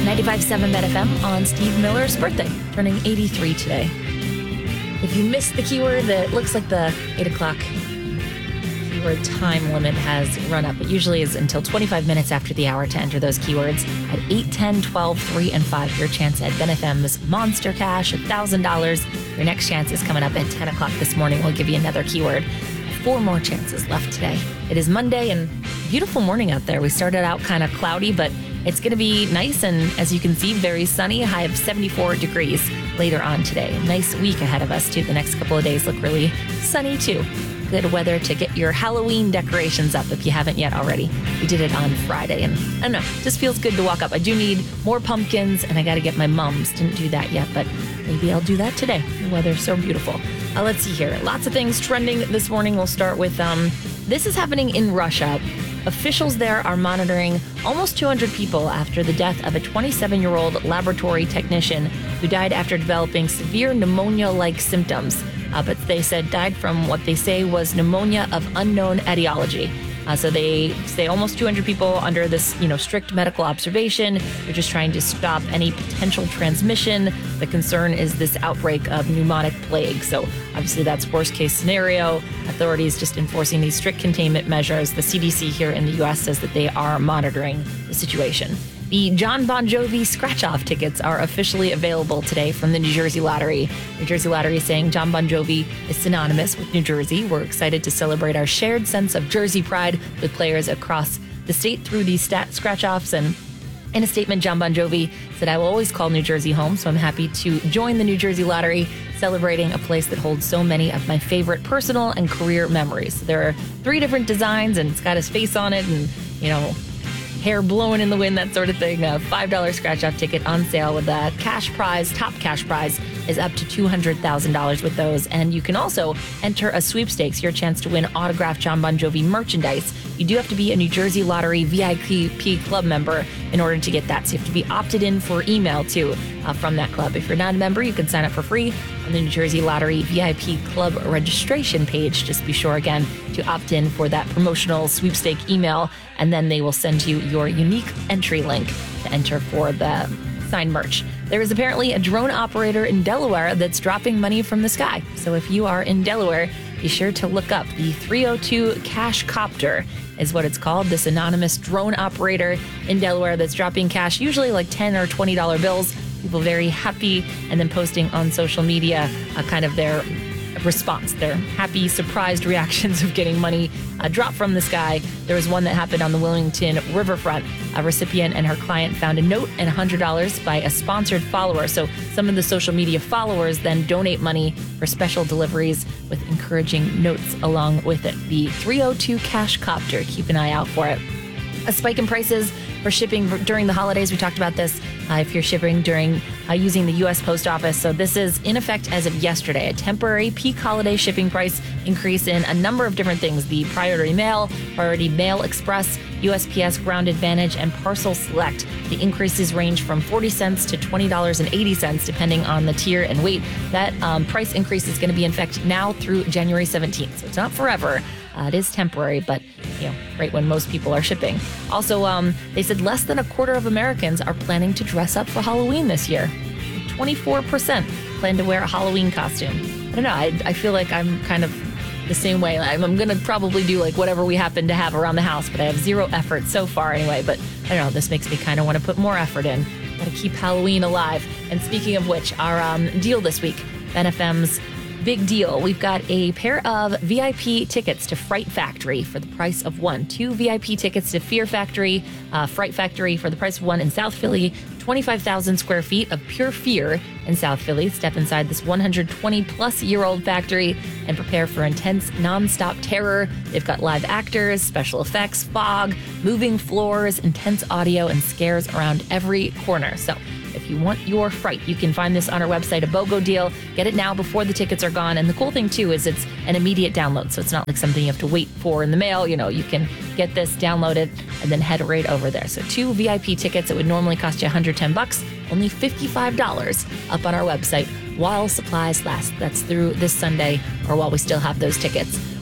95.7 Bet FM on Steve Miller's birthday, turning 83 today. If you missed the keyword, it looks like the 8 o'clock keyword time limit has run up. It usually is until 25 minutes after the hour to enter those keywords. At 8, 10, 12, 3, and 5, your chance at Ben FM's Monster Cash, $1,000. Your next chance is coming up at 10 o'clock this morning. We'll give you another keyword. 4 more chances left today. It is Monday and beautiful morning out there. We started out kind of cloudy, but it's going to be nice and, as you can see, very sunny, a high of 74 degrees later on today. Nice week ahead of us, too. The next couple of days look really sunny, too. Good weather to get your Halloween decorations up if you haven't yet already. We did it on Friday, and I don't know, just feels good to walk up. I do need more pumpkins, and I got to get my mums. Didn't do that yet, but maybe I'll do that today. The weather's so beautiful. Let's see here. Lots of things trending this morning. We'll start with this is happening in Russia. Officials there are monitoring almost 200 people after the death of a 27-year-old laboratory technician who died after developing severe pneumonia-like symptoms. But they said died from what they say was pneumonia of unknown etiology. So they say almost 200 people under this, strict medical observation. They're just trying to stop any potential transmission. The concern is this outbreak of pneumonic plague. So obviously that's worst case scenario. Authorities just enforcing these strict containment measures. The CDC here in the U.S. says that they are monitoring the situation. The Jon Bon Jovi scratch-off tickets are officially available today from the New Jersey Lottery. New Jersey Lottery is saying Jon Bon Jovi is synonymous with New Jersey. We're excited to celebrate our shared sense of Jersey pride with players across the state through these scratch-offs. And in a statement, Jon Bon Jovi said, "I will always call New Jersey home, so I'm happy to join the New Jersey Lottery, celebrating a place that holds so many of my favorite personal and career memories." There are 3 different designs, and it's got his face on it, and, hair blowing in the wind, that sort of thing. A $5 scratch-off ticket on sale with a cash prize. Top cash prize is up to $200,000 with those. And you can also enter a sweepstakes, your chance to win autographed Jon Bon Jovi merchandise. You do have to be a New Jersey Lottery VIP club member in order to get that. So you have to be opted in for email, too, from that club. If you're not a member, you can sign up for free on the New Jersey Lottery VIP club registration page. Just be sure, again, to opt in for that promotional sweepstake email, and then they will send you your unique entry link to enter for the signed merch. There is apparently a drone operator in Delaware that's dropping money from the sky. So if you are in Delaware, be sure to look up the 302 Cash Copter is what it's called. This anonymous drone operator in Delaware that's dropping cash, usually like $10 or $20 bills. People very happy, and then posting on social media kind of their response, their happy, surprised reactions of getting money dropped from the sky. There was one that happened on the Wilmington riverfront. A recipient and her client found a note and $100 by a sponsored follower. So some of the social media followers then donate money for special deliveries with encouraging notes along with it. The 302 Cash Copter. Keep an eye out for it. A spike in prices for shipping during the holidays. We talked about this if you're shipping during using the U.S. Post Office. So this is in effect as of yesterday, a temporary peak holiday shipping price increase in a number of different things. The Priority Mail Express, USPS Ground Advantage, and Parcel Select. The increases range from 40 cents to $20.80, depending on the tier and weight. That price increase is going to be in effect now through January 17th. So it's not forever. It is temporary, but, right when most people are shipping. Also, they said less than a quarter of Americans are planning to dress up for Halloween this year. 24% plan to wear a Halloween costume. I don't know. I feel like I'm kind of the same way. I'm going to probably do like whatever we happen to have around the house, but I have zero effort so far anyway. But I don't know. This makes me kind of want to put more effort in. Got to keep Halloween alive. And speaking of which, our deal this week, Ben FM's big deal. We've got a pair of VIP tickets to Fright Factory for the price of one. 2 VIP tickets to Fear Factory, Fright Factory for the price of one in South Philly. 25,000 square feet of pure fear in South Philly. Step inside this 120-plus-year-old factory and prepare for intense, nonstop terror. They've got live actors, special effects, fog, moving floors, intense audio, and scares around every corner. So if you want your fright, you can find this on our website, a BOGO deal. Get it now before the tickets are gone. And the cool thing, too, is it's an immediate download. So it's not like something you have to wait for in the mail. You can get this, download it, and then head right over there. So 2 VIP tickets that would normally cost you $110, only $55 up on our website while supplies last. That's through this Sunday or while we still have those tickets.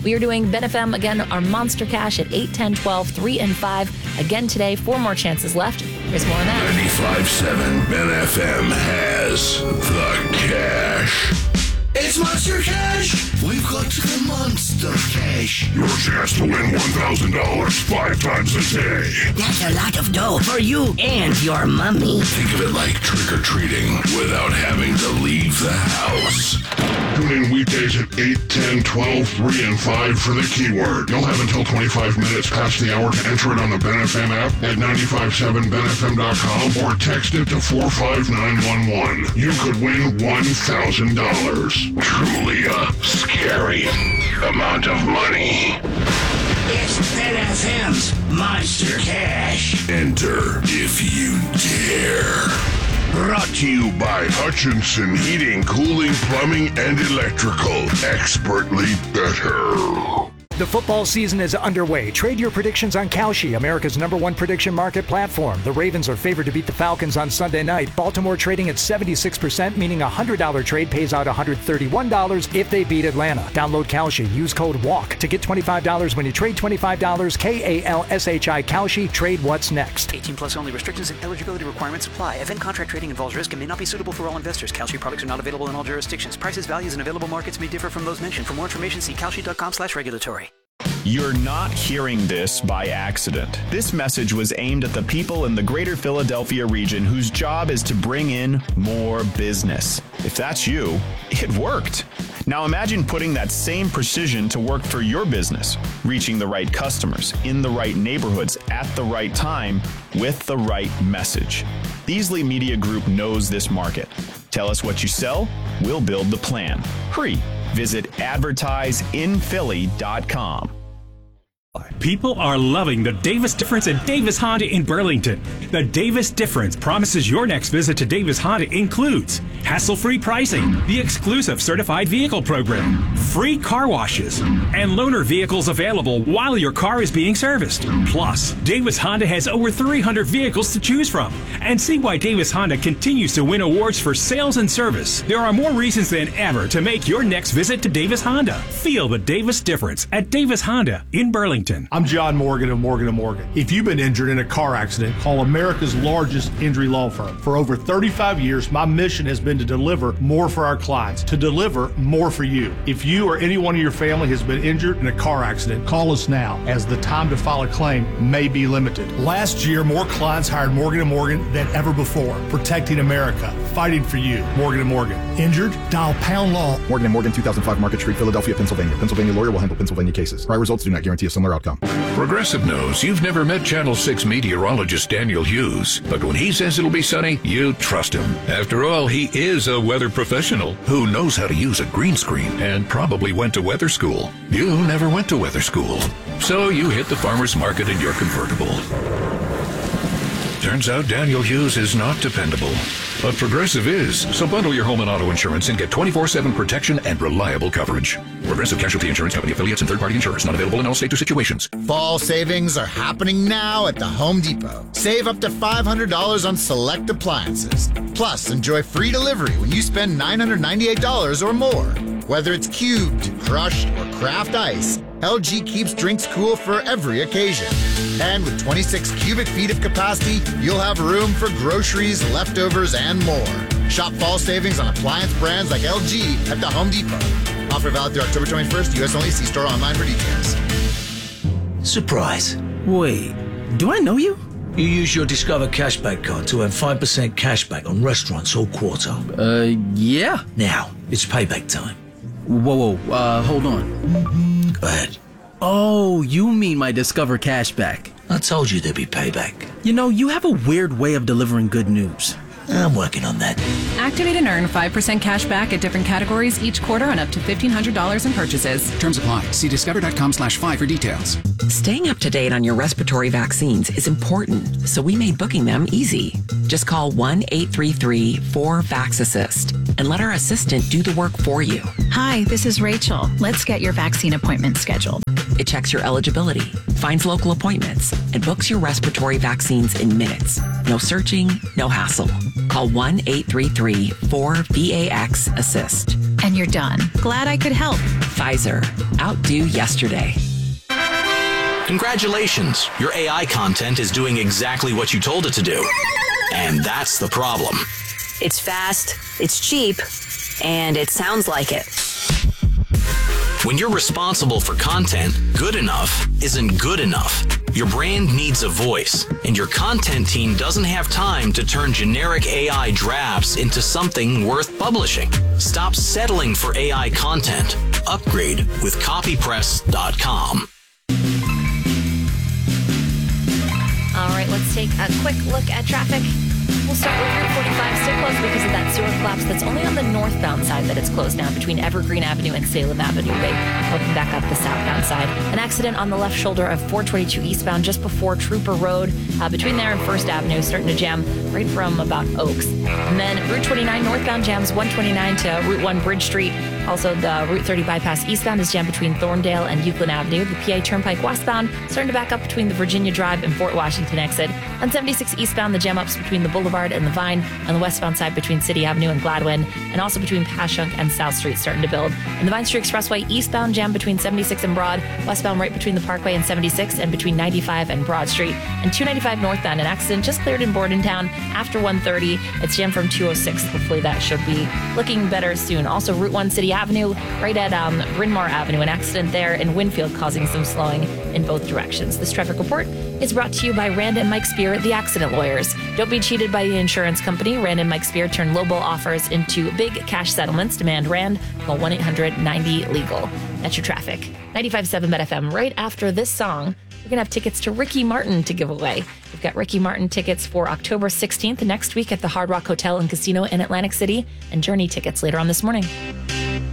We are doing Ben FM again, our Monster Cash at 8, 10, 12, 3, and 5. Again today, 4 more chances left. Here's more on that. 95.7 Ben FM has the cash. It's Monster Cash! We've got the Monster Cash. Your chance to win $1,000 5 times a day. That's a lot of dough for you and your mommy. Think of it like trick-or-treating without having to leave the house. Tune in weekdays at 8, 10, 12, 3, and 5 for the keyword. You'll have until 25 minutes past the hour to enter it on the Ben FM app at 957benfm.com or text it to 45911. You could win $1,000. Truly a scary amount of money. It's Ben FM's Monster Cash. Enter if you dare. Brought to you by Hutchinson Heating, Cooling, Plumbing, and Electrical. Expertly better. The football season is underway. Trade your predictions on Kalshi, America's #1 prediction market platform. The Ravens are favored to beat the Falcons on Sunday night. Baltimore trading at 76%, meaning a $100 trade pays out $131 if they beat Atlanta. Download Kalshi. Use code WALK to get $25 when you trade $25. KALSHI Kalshi. Trade what's next. 18 plus only. Restrictions and eligibility requirements apply. Event contract trading involves risk and may not be suitable for all investors. Kalshi products are not available in all jurisdictions. Prices, values, and available markets may differ from those mentioned. For more information, see kalshi.com/regulatory. You're not hearing this by accident. This message was aimed at the people in the greater Philadelphia region whose job is to bring in more business. If that's you, it worked. Now imagine putting that same precision to work for your business, reaching the right customers, in the right neighborhoods, at the right time, with the right message. Beasley Media Group knows this market. Tell us what you sell, we'll build the plan. Hurry. Visit advertiseinphilly.com. People are loving the Davis Difference at Davis Honda in Burlington. The Davis Difference promises your next visit to Davis Honda includes hassle-free pricing, the exclusive certified vehicle program, free car washes, and loaner vehicles available while your car is being serviced. Plus, Davis Honda has over 300 vehicles to choose from. And see why Davis Honda continues to win awards for sales and service. There are more reasons than ever to make your next visit to Davis Honda. Feel the Davis Difference at Davis Honda in Burlington. I'm John Morgan of Morgan & Morgan. If you've been injured in a car accident, call America's largest injury law firm. For over 35 years, my mission has been to deliver more for our clients, to deliver more for you. If you or anyone in your family has been injured in a car accident, call us now, as the time to file a claim may be limited. Last year, more clients hired Morgan & Morgan than ever before, protecting America, fighting for you. Morgan & Morgan. Injured? Dial pound law. Morgan & Morgan, 2005 Market Street, Philadelphia, Pennsylvania. Pennsylvania lawyer will handle Pennsylvania cases. Prior results do not guarantee a similar outcome. Progressive knows you've never met Channel 6 meteorologist Daniel Hughes, but when he says it'll be sunny, you trust him. After all, he is a weather professional who knows how to use a green screen and probably went to weather school. You never went to weather school, so you hit the farmer's market in your convertible. Turns out Daniel Hughes is not dependable, but Progressive is. So bundle your home and auto insurance and get 24/7 protection and reliable coverage. Progressive Casualty Insurance Company affiliates and third-party insurers not available in all states or situations. Fall savings are happening now at the Home Depot. Save up to $500 on select appliances. Plus, enjoy free delivery when you spend $998 or more. Whether it's cubed, crushed, or craft ice, LG keeps drinks cool for every occasion. And with 26 cubic feet of capacity, you'll have room for groceries, leftovers, and more. Shop fall savings on appliance brands like LG at the Home Depot. Offer valid through October 21st, U.S. only. See store online for details. Surprise. Wait, do I know you? You use your Discover Cashback card to earn 5% cashback on restaurants all quarter. Yeah. Now, it's payback time. Whoa, hold on. Go ahead. Oh, you mean my Discover Cashback. I told you there'd be payback. You know, you have a weird way of delivering good news. I'm working on that. Activate and earn 5% cash back at different categories each quarter on up to $1,500 in purchases. Terms apply. See discover.com/5 for details. Staying up to date on your respiratory vaccines is important, so we made booking them easy. Just call 1-833-4-VAX-ASSIST and let our assistant do the work for you. Hi, this is Rachel. Let's get your vaccine appointment scheduled. It checks your eligibility, finds local appointments, and books your respiratory vaccines in minutes. No searching, no hassle. Call 1-833-4-VAX-ASSIST. And you're done. Glad I could help. Pfizer. Outdo yesterday. Congratulations, your AI content is doing exactly what you told it to do. And that's the problem. It's fast, it's cheap, and it sounds like it. When you're responsible for content, good enough isn't good enough. Your brand needs a voice, and your content team doesn't have time to turn generic AI drafts into something worth publishing. Stop settling for AI content. Upgrade with copypress.com. All right, let's take a quick look at traffic. We'll start with Route 45, still closed because of that sewer collapse. That's only on the northbound side that it's closed now, between Evergreen Avenue and Salem Avenue. They open back up the southbound side. An accident on the left shoulder of 422 eastbound just before Trooper Road. Between there and First Avenue, starting to jam right from about Oaks. And then Route 29 northbound jams 129 to Route 1 Bridge Street. Also, the Route 30 bypass eastbound is jammed between Thorndale and Euclid Avenue. The PA Turnpike westbound starting to back up between the Virginia Drive and Fort Washington exit. On 76 eastbound, the jam-ups between the Boulevard and the Vine. On the westbound side between City Avenue and Gladwin. And also between Passyunk and South Street starting to build. And the Vine Street Expressway eastbound jam between 76 and Broad. Westbound right between the Parkway and 76 and between 95 and Broad Street. And 295 northbound, an accident just cleared in Bordentown after 1:30. It's jammed from 206. Hopefully that should be looking better soon. Also, Route 1 City Avenue, right at Bryn Mawr Avenue, an accident there in Winfield causing some slowing in both directions. This traffic report is brought to you by Rand and Mike Spear, the accident lawyers. Don't be cheated by the insurance company. Rand and Mike Spear turn lowball offers into big cash settlements. Demand Rand. Call 1-800-90-LEGAL. That's your traffic. 95.7 Met FM. Right after this song, we're going to have tickets to Ricky Martin to give away. We've got Ricky Martin tickets for October 16th next week at the Hard Rock Hotel and Casino in Atlantic City, and Journey tickets later on this morning.